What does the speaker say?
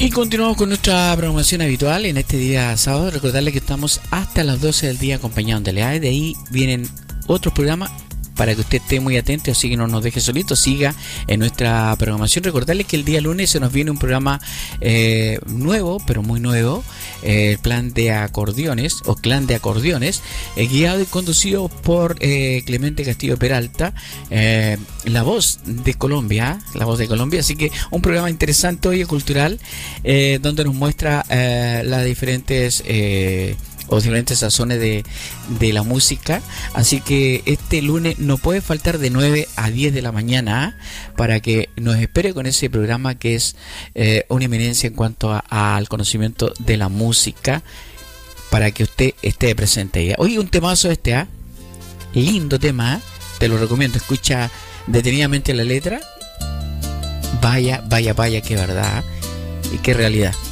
Y continuamos con nuestra programación habitual en este día sábado. Recordarles que estamos hasta las 12 del día acompañados de Leae. De ahí vienen otros programas para que usted esté muy atento, así que no nos deje solito, siga en nuestra programación. Recordarles que el día lunes se nos viene un programa nuevo, pero muy nuevo, el plan de acordeones o clan de acordeones, guiado y conducido por Clemente Castillo Peralta, la voz de Colombia, así que un programa interesante hoy cultural, donde nos muestra las diferentes sazones de la música. Así que este lunes no puede faltar de 9 a 10 de la mañana para que nos espere con ese programa que es una eminencia en cuanto al conocimiento de la música, para que usted esté presente ahí. Oye, un temazo lindo tema, te lo recomiendo, escucha detenidamente la letra. Vaya, qué verdad y qué realidad.